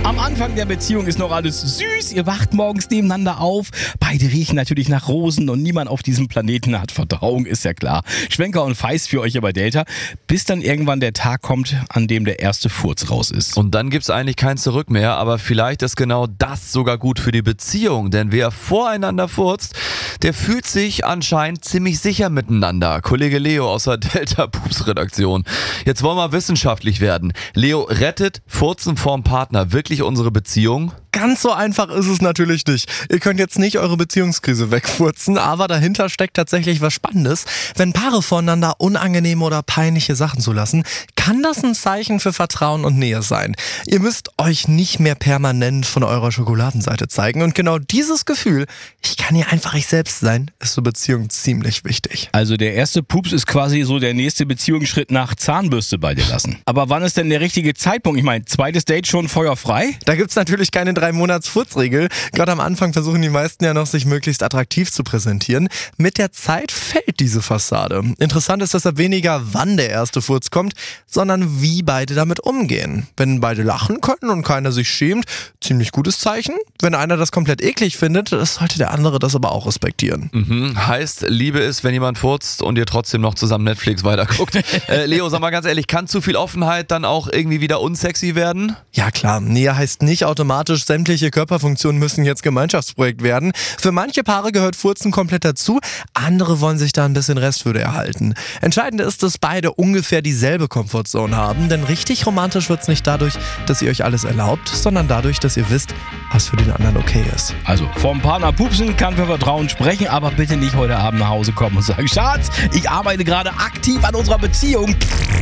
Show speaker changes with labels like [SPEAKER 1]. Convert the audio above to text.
[SPEAKER 1] Am Anfang der Beziehung ist noch alles süß. Ihr wacht morgens nebeneinander auf. Beide riechen natürlich nach Rosen und niemand auf diesem Planeten hat Verdauung, ist ja klar. Schwenker und Feist für euch aber Delta, bis dann irgendwann der Tag kommt, an dem der erste Furz raus ist.
[SPEAKER 2] Und dann gibt's eigentlich kein Zurück mehr, aber vielleicht ist genau das sogar gut für die Beziehung, denn wer voreinander furzt, der fühlt sich anscheinend ziemlich sicher miteinander. Kollege Leo aus der Delta-Pups-Redaktion. Jetzt wollen wir wissenschaftlich werden. Leo, rettet Furzen vorm Partner wirklich unsere Beziehung?
[SPEAKER 3] Ganz so einfach ist es natürlich nicht. Ihr könnt jetzt nicht eure Beziehungskrise wegfurzen, aber dahinter steckt tatsächlich was Spannendes. Wenn Paare voneinander unangenehme oder peinliche Sachen zulassen, kann das ein Zeichen für Vertrauen und Nähe sein. Ihr müsst euch nicht mehr permanent von eurer Schokoladenseite zeigen. Und genau dieses Gefühl, ich kann hier einfach ich selbst sein, ist zur Beziehung ziemlich wichtig.
[SPEAKER 1] Also der erste Pups ist quasi so der nächste Beziehungsschritt nach Zahnbürste bei dir lassen. Aber wann ist denn der richtige Zeitpunkt? Ich meine, zweites Date schon feuerfrei?
[SPEAKER 3] Da gibt's natürlich keine 3-Monats-Furzregel. Gerade am Anfang versuchen die meisten ja noch, sich möglichst attraktiv zu präsentieren. Mit der Zeit fällt diese Fassade. Interessant ist deshalb weniger, wann der erste Furz kommt, sondern wie beide damit umgehen. Wenn beide lachen können und keiner sich schämt, ziemlich gutes Zeichen. Wenn einer das komplett eklig findet, sollte der andere das aber auch respektieren.
[SPEAKER 2] Heißt, Liebe ist, wenn jemand furzt und ihr trotzdem noch zusammen Netflix weiterguckt. Leo, sag mal ganz ehrlich, kann zu viel Offenheit dann auch irgendwie wieder unsexy werden?
[SPEAKER 3] Ja klar, Nähe heißt nicht automatisch, sämtliche Körperfunktionen müssen jetzt Gemeinschaftsprojekt werden. Für manche Paare gehört Furzen komplett dazu, andere wollen sich da ein bisschen Restwürde erhalten. Entscheidend ist, dass beide ungefähr dieselbe Komfortzone haben, denn richtig romantisch wird's nicht dadurch, dass ihr euch alles erlaubt, sondern dadurch, dass ihr wisst, was für den anderen okay ist.
[SPEAKER 1] Also vom Partner pupsen kann für Vertrauen sprechen, aber bitte nicht heute Abend nach Hause kommen und sagen, Schatz, ich arbeite gerade aktiv an unserer Beziehung.